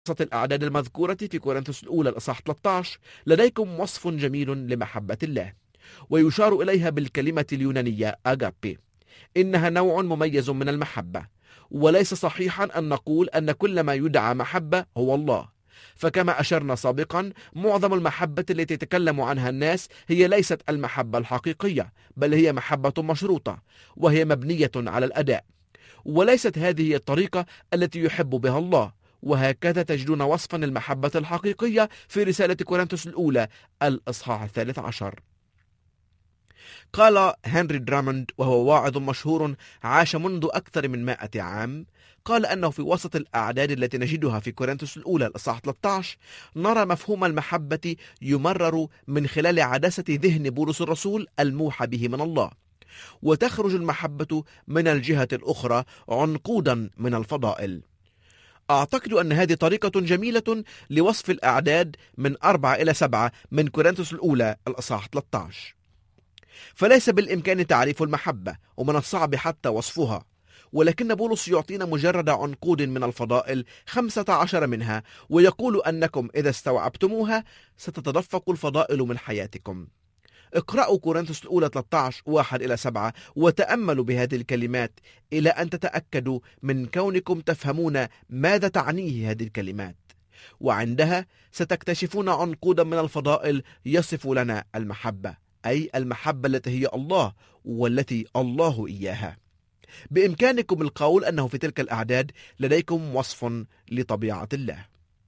وسط الأعداد المذكورة في كورنثوس الأولى الإصحاح 13 لديكم وصف جميل لمحبة الله، ويشار إليها بالكلمة اليونانية أغابي. إنها نوع مميز من المحبة، وليس صحيحا أن نقول أن كل ما يدعى محبة هو الله. فكما أشرنا سابقا، معظم المحبة التي يتكلم عنها الناس هي ليست المحبة الحقيقية، بل هي محبة مشروطة، وهي مبنية على الأداء، وليست هذه هي الطريقة التي يحب بها الله. وهكذا تجدون وصفا للمحبة الحقيقية في رسالة كورنثوس الأولى الإصحاح 13. قال هنري دراموند، وهو واعظ مشهور عاش منذ أكثر من 100 عام، قال أنه في وسط الأعداد التي نجدها في كورنثوس الأولى الإصحاح 13 نرى مفهوم المحبة يمرر من خلال عدسة ذهن بولس الرسول الموحى به من الله، وتخرج المحبة من الجهة الأخرى عنقودا من الفضائل. أعتقد أن هذه طريقة جميلة لوصف الأعداد من 4 إلى 7 من كورنثوس الأولى الإصحاح 13. فليس بالإمكان تعريف المحبة، ومن الصعب حتى وصفها، ولكن بولس يعطينا مجرد عنقود من الفضائل 15 منها، ويقول أنكم إذا استوعبتموها ستتدفق الفضائل من حياتكم. اقرأوا كورنثوس الأولى 13 1 إلى 7 وتأملوا بهذه الكلمات إلى أن تتأكدوا من كونكم تفهمون ماذا تعنيه هذه الكلمات، وعندها ستكتشفون عنقودا من الفضائل يصف لنا المحبة، أي المحبة التي هي الله والتي الله إياها. بإمكانكم القول أنه في تلك الأعداد لديكم وصف لطبيعة الله.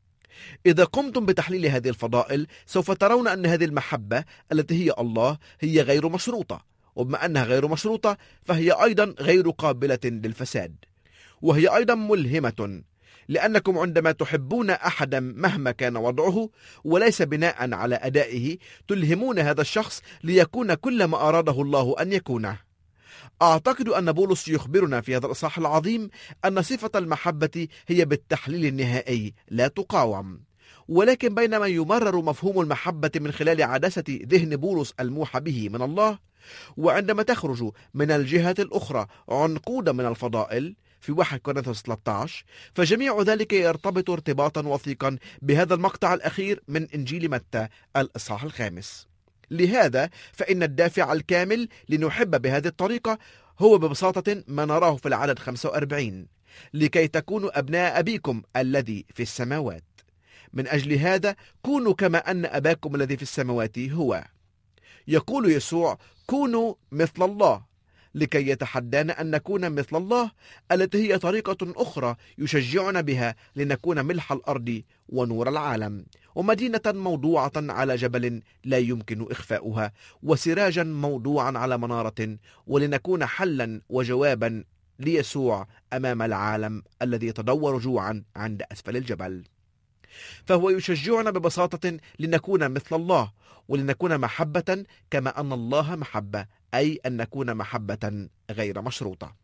إذا قمتم بتحليل هذه الفضائل سوف ترون أن هذه المحبة التي هي الله هي غير مشروطة، وبما أنها غير مشروطة فهي أيضا غير قابلة للفساد، وهي أيضا ملهمة، لأنكم عندما تحبون أحدا مهما كان وضعه وليس بناء على أدائه تلهمون هذا الشخص ليكون كل ما أراده الله أن يكونه. أعتقد أن بولس يخبرنا في هذا الإصحاح العظيم أن صفة المحبة هي بالتحليل النهائي لا تقاوم، ولكن بينما يمرر مفهوم المحبة من خلال عدسة ذهن بولس الموحى به من الله، وعندما تخرج من الجهة الأخرى عنقودا من الفضائل في 1 كورنثوس 13، فجميع ذلك يرتبط ارتباطا وثيقا بهذا المقطع الأخير من إنجيل متى الإصحاح 5. لهذا فإن الدافع الكامل لنحب بهذه الطريقة هو ببساطة ما نراه في العدد 45: لكي تكونوا أبناء أبيكم الذي في السماوات. من أجل هذا كونوا كما أن أباكم الذي في السماوات هو. يقول يسوع: كونوا مثل الله، لكي يتحدانا أن نكون مثل الله، التي هي طريقة أخرى يشجعنا بها لنكون ملح الأرض ونور العالم، ومدينة موضوعة على جبل لا يمكن إخفاؤها، وسراجا موضوعا على منارة، ولنكون حلا وجوابا ليسوع أمام العالم الذي يتدور جوعا عند أسفل الجبل. فهو يشجعنا ببساطة لنكون مثل الله، ولنكون محبة كما أن الله محبة، أي أن نكون محبة غير مشروطة.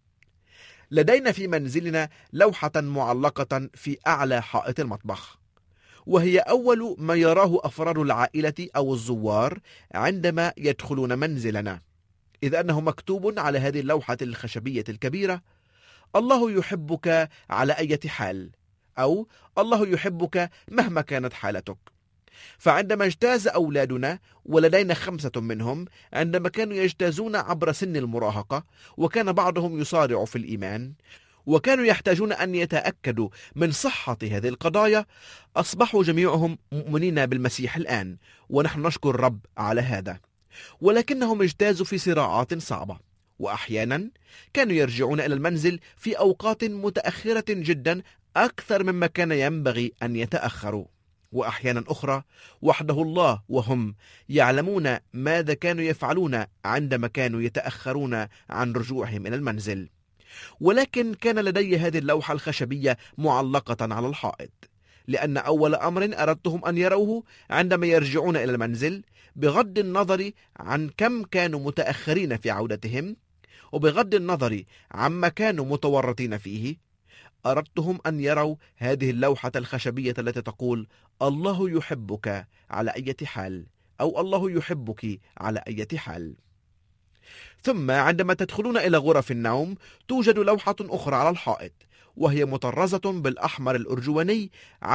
لدينا في منزلنا لوحة معلقة في أعلى حائط المطبخ، وهي أول ما يراه أفراد العائلة أو الزوار عندما يدخلون منزلنا، إذ أنه مكتوب على هذه اللوحة الخشبية الكبيرة: الله يحبك على أي حال، أو الله يحبك مهما كانت حالتك. فعندما اجتاز أولادنا، ولدينا 5 منهم، عندما كانوا يجتازون عبر سن المراهقة، وكان بعضهم يصارع في الإيمان، وكانوا يحتاجون أن يتأكدوا من صحة هذه القضايا، أصبحوا جميعهم مؤمنين بالمسيح الآن، ونحن نشكر الرب على هذا. ولكنهم اجتازوا في صراعات صعبة، وأحيانا كانوا يرجعون إلى المنزل في أوقات متأخرة جدا أكثر مما كان ينبغي أن يتأخروا، وأحيانا أخرى وحده الله وهم يعلمون ماذا كانوا يفعلون عندما كانوا يتأخرون عن رجوعهم إلى المنزل. ولكن كان لدي هذه اللوحة الخشبية معلقة على الحائط، لأن أول أمر أردتهم أن يروه عندما يرجعون إلى المنزل، بغض النظر عن كم كانوا متأخرين في عودتهم، وبغض النظر عما كانوا متورطين فيه، أردتهم أن يروا هذه اللوحة الخشبية التي تقول: الله يحبك على أي حال، أو الله يحبك على أي حال. ثم عندما تدخلون إلى غرف النوم توجد لوحة أخرى على الحائط، وهي مطرزة بالأحمر الأرجواني